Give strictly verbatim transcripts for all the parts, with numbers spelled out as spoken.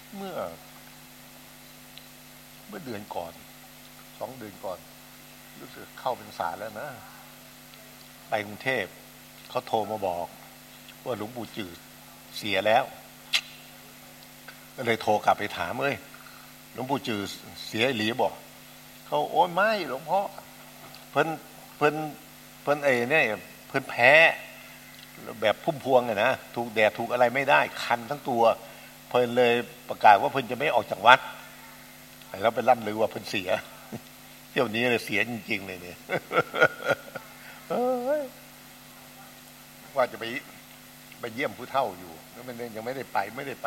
เมื่อเมื่อเดือนก่อนสองเดือนก่อนรู้สึกเข้าพรรษาแล้วนะไปกรุงเทพเขาโทรมาบอกว่าหลวงปู่จืดเสียแล้วก็เลยโทรกลับไปถามเอ้ยหลวงปู่จืดเสียหรือบอกเขาโอ้ยไม่หลวงพ่อเพิ่นเพิ่นเพิ่นเอเนี่ยเพิ่นแพ้แบบพุ่มพวงไงนะถูกแดดถูกอะไรไม่ได้คันทั้งตัวเพิ่นเลยประกาศว่าเพิ่นจะไม่ออกจากวัดแล้วไปล่ำลือว่าเพิ่นเสียเที่ยวนี้เลยเสียจริงๆเลยเนี่ยว่าจะไปไปเยี่ยมผู้เฒ่าอยู่แล้วมันยังไม่ได้ไปไม่ได้ไป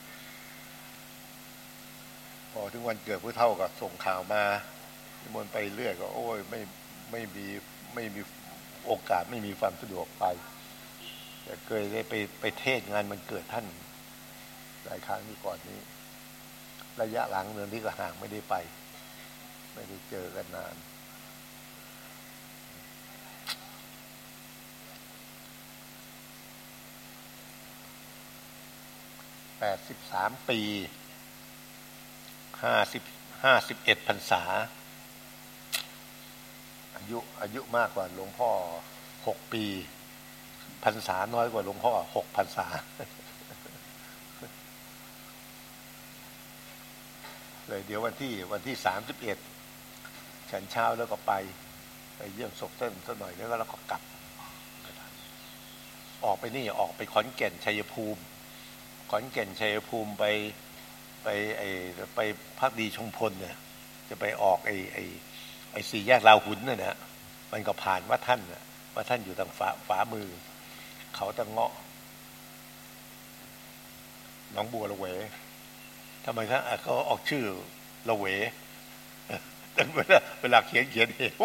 พอถึงวันเกิดผู้เฒ่าก็ส่งข่าวมานิมนต์ไปเรื่อยก็โอ้ยไม่ไม่มีไม่มีโอกาสไม่มีความสะดวกไปแต่เคยได้ไปไปเทศงานมันเกิดท่านหลายครั้งที่ก่อนนี้ระยะหลังเดือนนี้ก็ห่างไม่ได้ไปไม่ได้เจอกันนานแปดสิบสามปีห้าสิบห้าสิบเอ็ดพรรษาอายุอายุมากกว่าหลวงพ่อหกปีพรรษาน้อยกว่าหลวงพ่อหกพรรษาเลยเดี๋ยววันที่วันที่สามสิบเอ็ดฉันเช้าแล้วก็ไปไปเยี่ยมศพท่านสักหน่อยแล้วก็เราก็กลับออกไปนี่ออกไปขอนแก่นชัยภูมิขอนแก่นชัยภูมิไปไปไอไปพักดีชงพลเนี่ยจะไปออกไอไอไอสี่แยกลาวหุนเนี่ยนะมันก็ผ่านว่าท่านน่ะว่าท่านอยู่ทางฝาฝามือเขาตะเงาะหนองบัวละเวทำไมครับเขาออกชื่อละเวแต่เวลาเวลาเขียนเขียนเหว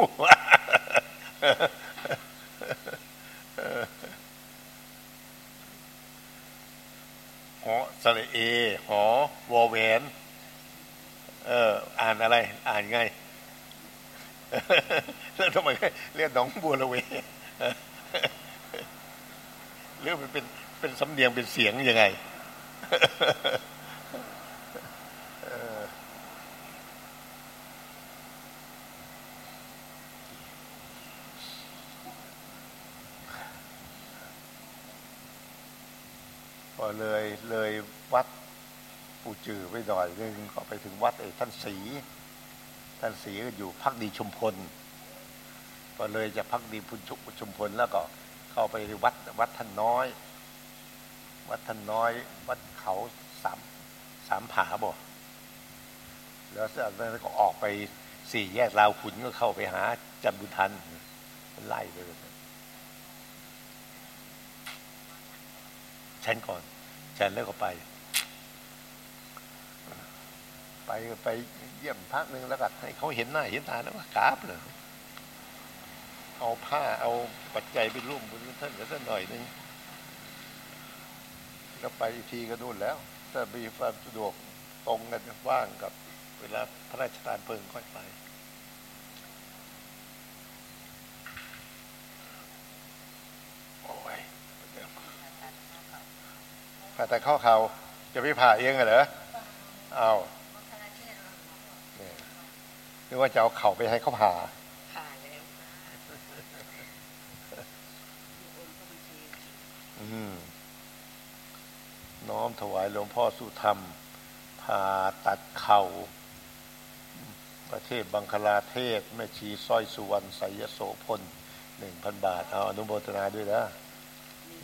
หอสระเอหอวอแหวนเอออ่านอะไรอ่านไงแล้วทำไมเรียกหนองบัวละเวหรือมันเป็นเป็นสำเนียงเป็นเสียงยังไงพอเลยเลยวัดปู่จือไปหน่อยนึงก็ไปถึงวัดไอ้ท่านศรีท่านศรีก็อยู่พักดีชุมพลพอเลยจะพักดีพุนชุมพลแล้วก็เข้าไปวัดวัดท่านน้อยวัดท่านน้อยวัดเขาสามสามผาบ่แล้วจากนั้นก็ออกไปสี่แยกลาวขุนก็เข้าไปหาจันบุญทันไล่ไปเลยฉันก่อนฉันแล้วก็ไปไปไปเยี่ยมพักหนึ่งแล้วก็ให้เขาเห็นหน้าเห็นตาแล้วก็กราบเลยเอาผ้าเอาปัจจัยไปร่วมบุญท่านกันสักหน่อยนึงแล้วไปอีกทีก็นู่นแล้วถ้ามีความสะดวกตรงกันว่างกับเวลาพระราชทานเพลิงค่อยไปโอ้ยผ่าตัดข้อเข่าจะไปผ่าเองเหรอเอาเนี่ยหรือว่าจะเอาเข่าไปให้เขาผ่าผ่าแล้วอืมน้อมถวายหลวงพ่อสุธรรมผ่าตัดเข่าประเทศบังคลาเทศแม่ชีสร้อยสุวรรณไสยโสพลหนึ่งพันบาทเอาอนุโมทนาด้วยนะ